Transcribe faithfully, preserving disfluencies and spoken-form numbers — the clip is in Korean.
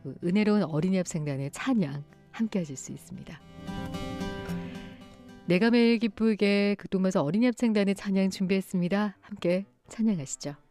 그 은혜로운 어린이 합창단의 찬양 함께 하실 수 있습니다. 내가 매일 기쁘게 극동마서 어린이 합창단의 찬양 준비했습니다. 함께 찬양하시죠.